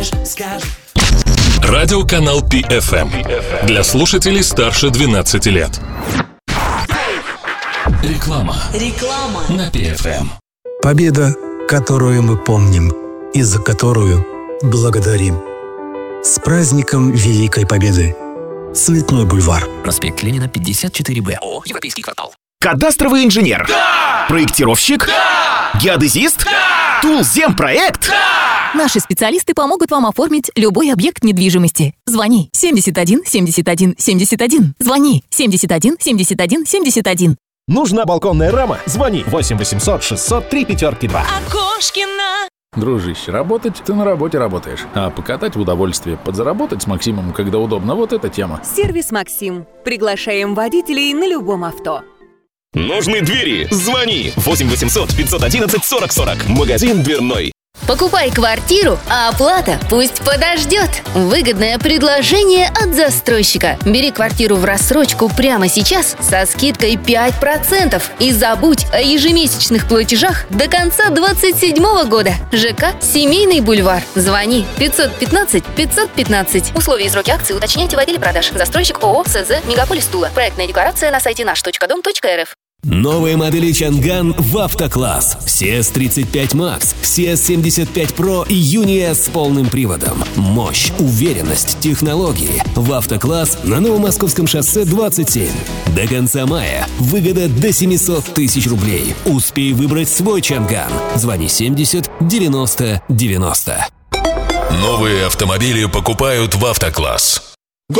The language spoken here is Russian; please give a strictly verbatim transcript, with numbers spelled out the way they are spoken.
Скажи. Радиоканал Пи Эф Эм. Для слушателей старше двенадцати лет. Реклама. Реклама на Пи Эф Эм. Победа, которую мы помним и за которую благодарим. С праздником Великой Победы! Цветной бульвар. Проспект Ленина, пятьдесят четыре Б. О, Европейский квартал. Кадастровый инженер? Да! Проектировщик? Да! Геодезист? Да! Тулземпроект? Да! Наши специалисты помогут вам оформить любой объект недвижимости. Звони семьдесят один семьдесят один семьдесят один. Звони семьдесят один семьдесят один семьдесят один. Нужна балконная рама? Звони восемь восемьсот шестьсот три пятерки два. Окошкина. Дружище, работать ты на работе работаешь, а покатать в удовольствие, подзаработать с Максимом, когда удобно, вот эта тема. Сервис «Максим». Приглашаем водителей на любом авто. Нужны двери? Звони восемь восемьсот пятьсот одиннадцать сорок сорок. Магазин дверной. Покупай квартиру, а оплата пусть подождет. Выгодное предложение от застройщика. Бери квартиру в рассрочку прямо сейчас со скидкой пять процентов и забудь о ежемесячных платежах до конца двадцать седьмого года. ЖК «Семейный бульвар». Звони пятьсот пятнадцать пятьсот пятнадцать. Условия и сроки акции уточняйте в отделе продаж. Застройщик ООО СЗ «Мегаполис Тула». Проектная декларация на сайте наш точка дом точка эр эф. Новые модели Чанган в автокласс. си эс тридцать пять макс, си эс семьдесят пять про и Юни-С с полным приводом. Мощь, уверенность, технологии. В автокласс на Новомосковском шоссе двадцать семь. До конца мая выгода до семьсот тысяч рублей. Успей выбрать свой Чанган. Звони семьдесят девяносто девяносто. Новые автомобили покупают в автокласс.